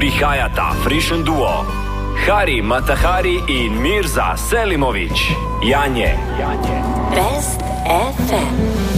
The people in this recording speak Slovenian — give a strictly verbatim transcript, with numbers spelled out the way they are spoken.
prihajata Frišen duo. Hari Matahari in Mirza Selimović. Janje. Best ef em.